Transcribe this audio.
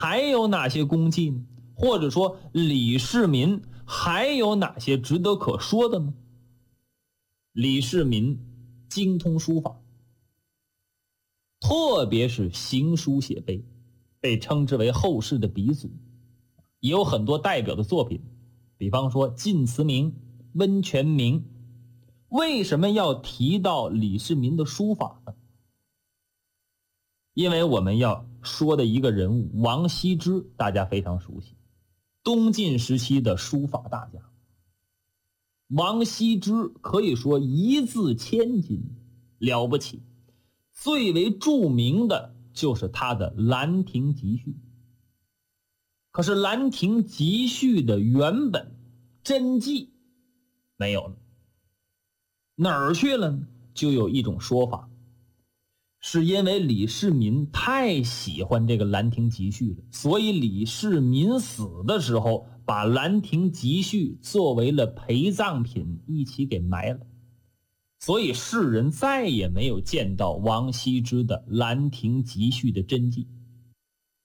还有哪些功绩呢？或者说李世民还有哪些值得可说的呢？李世民精通书法，特别是行书写碑，被称之为后世的鼻祖，也有很多代表的作品，比方说晋祠铭、温泉铭。为什么要提到李世民的书法呢？因为我们要说的一个人物王羲之，大家非常熟悉，东晋时期的书法大家。王羲之可以说一字千金，了不起。最为著名的就是他的《兰亭集序》。可是《兰亭集序》的原本真迹没有了，哪儿去了呢？就有一种说法，是因为李世民太喜欢这个《兰亭集序》了，所以李世民死的时候把《兰亭集序》作为了陪葬品一起给埋了，所以世人再也没有见到王羲之的《兰亭集序》的真迹。